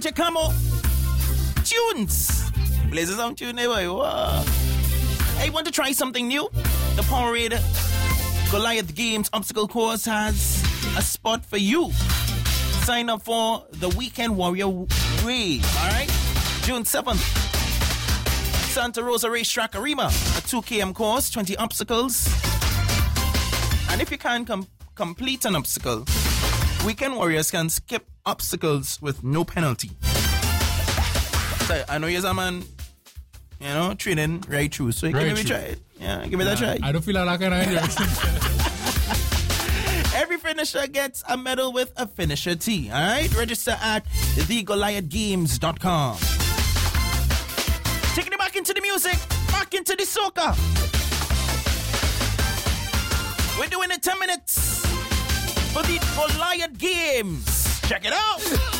DJ Camo. Tunes. Blazes on tune, boy. Whoa. Hey, want to try something new? The Powerade Goliath Games obstacle course has a spot for you. Sign up for the Weekend Warrior Race, alright? June 7th. Santa Rosa Racetrack Arima, a 2 km course, 20 obstacles. And if you can't complete an obstacle, Weekend Warriors can skip obstacles with no penalty. So I know you're a man, you know, training right through. So give me try it. Yeah, give me that try. I don't feel like I can. Every finisher gets a medal with a finisher tee. Alright? Register at thegoliathgames.com. Taking it back into the music, back into the soca. We're doing it 10 minutes for the Goliath Games. Check it out.